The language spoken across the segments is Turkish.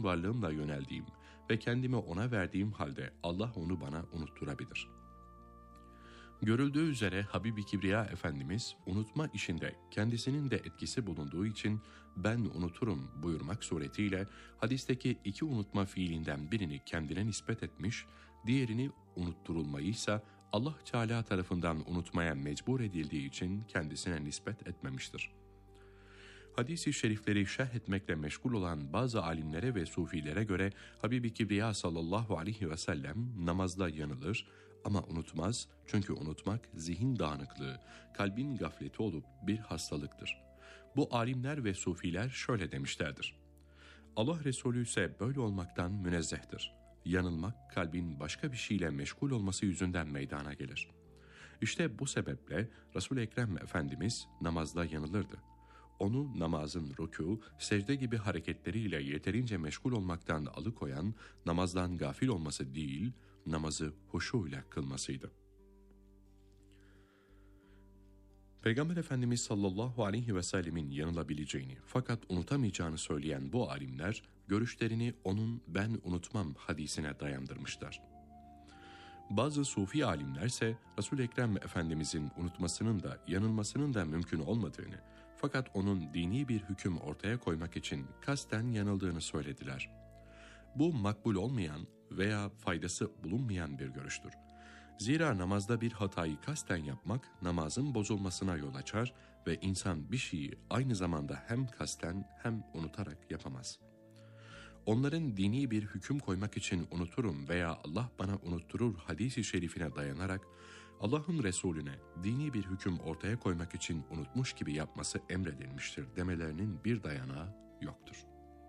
bütün varlığımla yöneldiğim ve kendimi ona verdiğim halde Allah onu bana unutturabilir. Görüldüğü üzere Habibi Kibriya Efendimiz unutma işinde kendisinin de etkisi bulunduğu için ben unuturum buyurmak suretiyle hadisteki iki unutma fiilinden birini kendine nispet etmiş, diğerini unutturulmayıysa Allah Teala tarafından unutmaya mecbur edildiği için kendisine nispet etmemiştir. Hadis-i şerifleri şerh etmekle meşgul olan bazı alimlere ve sufilere göre Habibi Kibriya sallallahu aleyhi ve sellem namazda yanılır ama unutmaz, çünkü unutmak zihin dağınıklığı, kalbin gafleti olup bir hastalıktır. Bu alimler ve sufiler şöyle demişlerdir: Allah Resulü ise böyle olmaktan münezzehtir. Yanılmak kalbin başka bir şeyle meşgul olması yüzünden meydana gelir. İşte bu sebeple Resul-i Ekrem Efendimiz namazda yanılırdı. Onu namazın rükû, secde gibi hareketleriyle yeterince meşgul olmaktan alıkoyan, namazdan gafil olması değil, namazı huşuyla kılmasıydı. Peygamber Efendimiz sallallahu aleyhi ve sellemin yanılabileceğini fakat unutamayacağını söyleyen bu alimler, görüşlerini onun ben unutmam hadisine dayandırmışlar. Bazı sufi alimlerse Resul-i Ekrem Efendimizin unutmasının da yanılmasının da mümkün olmadığını fakat onun dini bir hüküm ortaya koymak için kasten yanıldığını söylediler. Bu makbul olmayan veya faydası bulunmayan bir görüştür. Zira namazda bir hatayı kasten yapmak namazın bozulmasına yol açar ve insan bir şeyi aynı zamanda hem kasten hem unutarak yapamaz. Onların dini bir hüküm koymak için unuturum veya Allah bana unutturur hadis-i şerifine dayanarak Allah'ın Resulüne dini bir hüküm ortaya koymak için unutmuş gibi yapması emredilmiştir demelerinin bir dayanağı yoktur.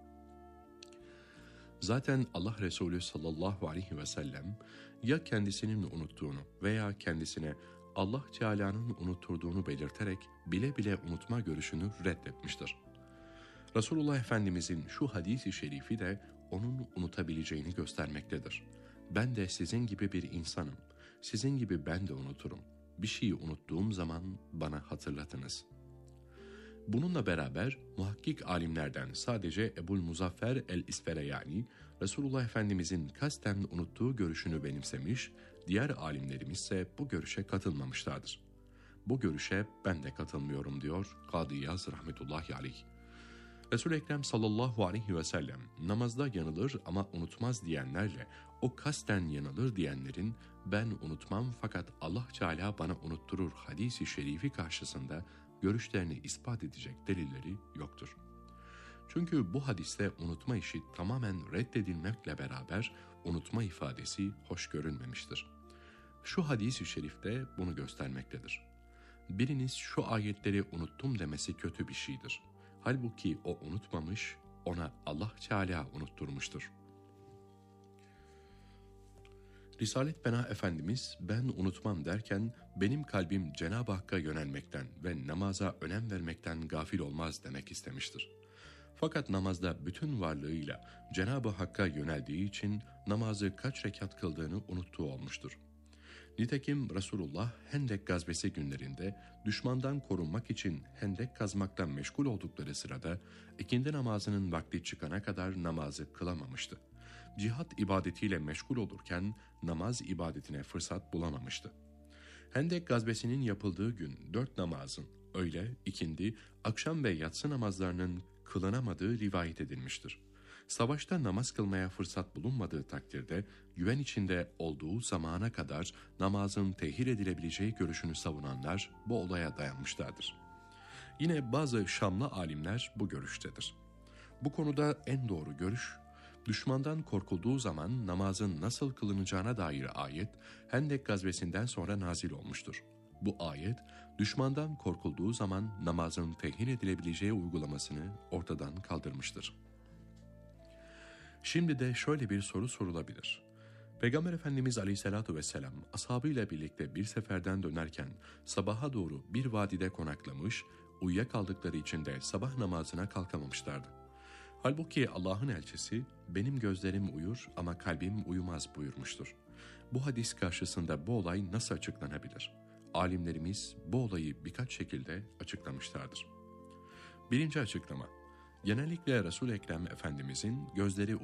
Zaten Allah Resulü sallallahu aleyhi ve sellem ya kendisinin unuttuğunu veya kendisine Allah Teala'nın unutturduğunu belirterek bile bile unutma görüşünü reddetmiştir. Resulullah Efendimizin şu hadis-i şerifi de onun unutabileceğini göstermektedir. Ben de sizin gibi bir insanım. Sizin gibi ben de unuturum. Bir şeyi unuttuğum zaman bana hatırlatınız. Bununla beraber muhakkik alimlerden sadece Ebu'l-Muzaffer el-İsfereyani, Resulullah Efendimizin kasten unuttuğu görüşünü benimsemiş, diğer alimlerimiz ise bu görüşe katılmamışlardır. Bu görüşe ben de katılmıyorum diyor Kadı Yaz rahmetullahi aleyh. Resul-i Ekrem sallallahu aleyhi ve sellem namazda yanılır ama unutmaz diyenlerle o kasten yanılır diyenlerin ben unutmam fakat Allah Teala bana unutturur hadis-i şerifi karşısında görüşlerini ispat edecek delilleri yoktur. Çünkü bu hadiste unutma işi tamamen reddedilmekle beraber unutma ifadesi hoş görünmemiştir. Şu hadis-i şerifte bunu göstermektedir. Biriniz şu ayetleri unuttum demesi kötü bir şeydir. Halbuki o unutmamış, ona Allah Teala unutturmuştur. Risalet Fena Efendimiz ben unutmam derken benim kalbim Cenab-ı Hakk'a yönelmekten ve namaza önem vermekten gafil olmaz demek istemiştir. Fakat namazda bütün varlığıyla Cenab-ı Hakk'a yöneldiği için namazı kaç rekat kıldığını unuttuğu olmuştur. Nitekim Resulullah Hendek gazvesi günlerinde düşmandan korunmak için hendek kazmaktan meşgul oldukları sırada ikindi namazının vakti çıkana kadar namazı kılamamıştı. Cihat ibadetiyle meşgul olurken namaz ibadetine fırsat bulamamıştı. Hendek gazvesinin yapıldığı gün 4 namazın, öğle, ikindi, akşam ve yatsı namazlarının kılınamadığı rivayet edilmiştir. Savaşta namaz kılmaya fırsat bulunmadığı takdirde güven içinde olduğu zamana kadar namazın tehir edilebileceği görüşünü savunanlar bu olaya dayanmışlardır. Yine bazı Şamlı alimler bu görüştedir. Bu konuda en doğru görüş, düşmandan korkulduğu zaman namazın nasıl kılınacağına dair ayet Hendek gazvesinden sonra nazil olmuştur. Bu ayet düşmandan korkulduğu zaman namazın tehir edilebileceği uygulamasını ortadan kaldırmıştır. Şimdi de şöyle bir soru sorulabilir. Peygamber Efendimiz Aleyhisselatü Vesselam ashabıyla birlikte bir seferden dönerken sabaha doğru bir vadide konaklamış, uyuyakaldıkları için de sabah namazına kalkamamışlardı. Halbuki Allah'ın elçisi benim gözlerim uyur ama kalbim uyumaz buyurmuştur. Bu hadis karşısında bu olay nasıl açıklanabilir? Alimlerimiz bu olayı birkaç şekilde açıklamışlardır. Birinci açıklama, genellikle Resul-i Ekrem Efendimizin gözleri